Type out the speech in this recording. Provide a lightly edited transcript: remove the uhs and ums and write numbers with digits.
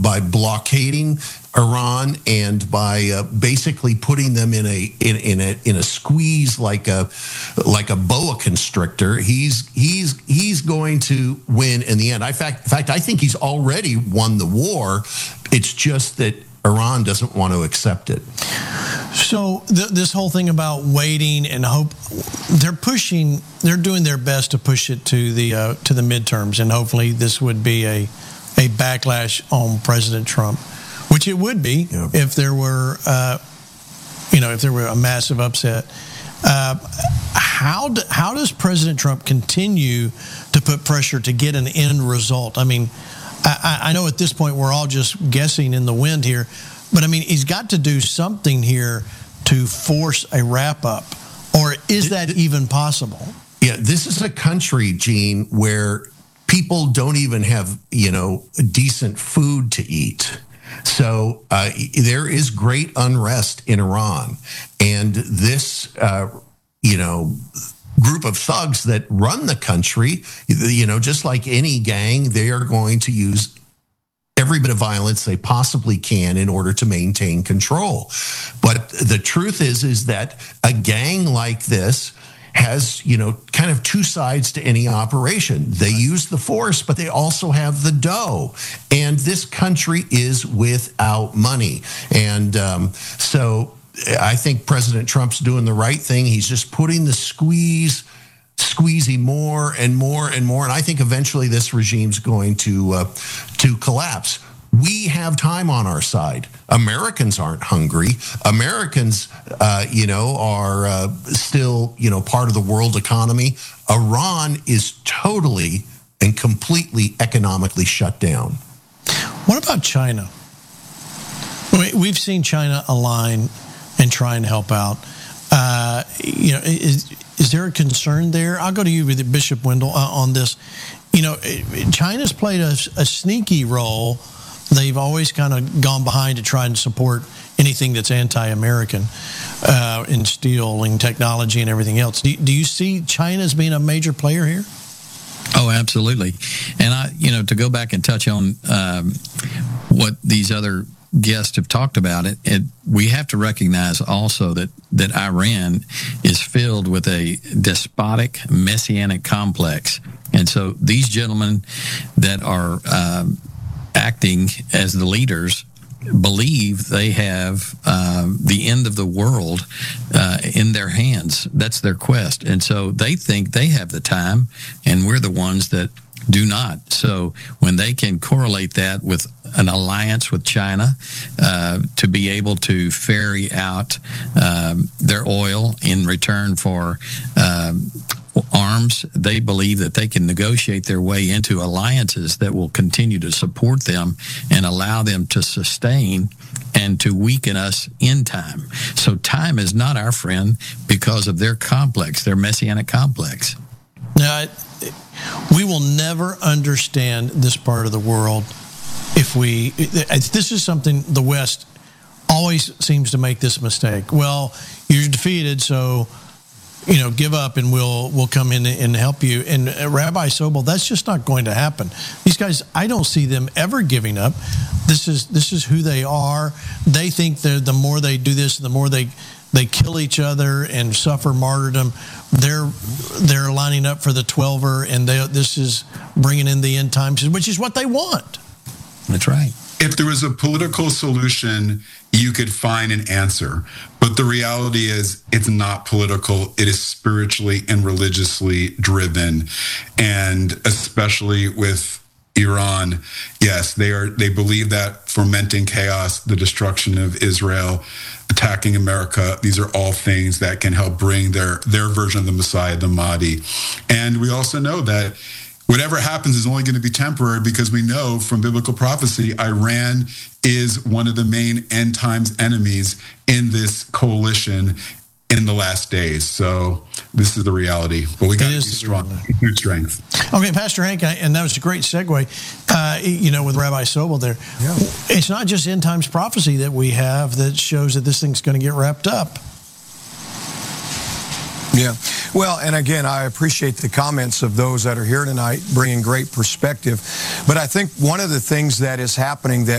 blockading Iran and by basically putting them in a squeeze like a boa constrictor. He's going to win in the end. In fact, I think he's already won the war. It's just that Iran doesn't want to accept it. So this whole thing about waiting and hope, they're doing their best to push it to the midterms, and hopefully this would be a backlash on President Trump, which it would be if there were a massive upset. How does President Trump continue to put pressure to get an end result? I mean, I know at this point we're all just guessing in the wind here, but I mean, he's got to do something here to force a wrap up, or is that even possible? Yeah, this is a country, Gene, where people don't even have, decent food to eat. So there is great unrest in Iran, and this, group of thugs that run the country, just like any gang, they are going to use every bit of violence they possibly can in order to maintain control. But the truth is that a gang like this has, kind of two sides to any operation. They use the force, but they also have the dough. And this country is without money. And so I think President Trump's doing the right thing. He's just putting the squeezing more and more and more. And I think eventually this regime's going to collapse. We have time on our side. Americans aren't hungry. Americans, are still, part of the world economy. Iran is totally and completely economically shut down. What about China? We've seen China align and try and help out. Is there a concern there? I'll go to you with Bishop Wendell on this. China's played a sneaky role. They've always kind of gone behind to try and support anything that's anti-American in steel and technology and everything else. Do you see China as being a major player here? Oh, absolutely. And to go back and touch on what these other guests have talked about we have to recognize also that Iran is filled with a despotic messianic complex. And so these gentlemen that are acting as the leaders believe they have the end of the world in their hands. That's their quest. And so they think they have the time, and we're the ones that do not. So when they can correlate that with an alliance with China to be able to ferry out their oil in return for arms, they believe that they can negotiate their way into alliances that will continue to support them and allow them to sustain and to weaken us in time. So time is not our friend because of their complex, their messianic complex. Now, we will never understand this part of the world if this is something the West always seems to make this mistake. Well, you're defeated, so give up and we'll come in and help you. And Rabbi Sobel, that's just not going to happen. These guys, I don't see them ever giving up. This is who they are. They think that the more they do this, the more they kill each other and suffer martyrdom. They're lining up for the 12er, and this is bringing in the end times, which is what they want. That's right. If there was a political solution, you could find an answer. But the reality is it's not political. It is spiritually and religiously driven. And especially with Iran, yes, they believe that fomenting chaos, the destruction of Israel, attacking America, these are all things that can help bring their version of the Messiah, the Mahdi. And we also know that whatever happens is only going to be temporary, because we know from biblical prophecy, Iran is one of the main end times enemies in this coalition in the last days. So this is the reality. But we got to be strong, huge strength. Okay, Pastor Hank, and that was a great segue, with Rabbi Sobel there. Yeah. It's not just end times prophecy that we have that shows that this thing's going to get wrapped up. Yeah. Well, and again, I appreciate the comments of those that are here tonight, bringing great perspective. But I think one of the things that is happening that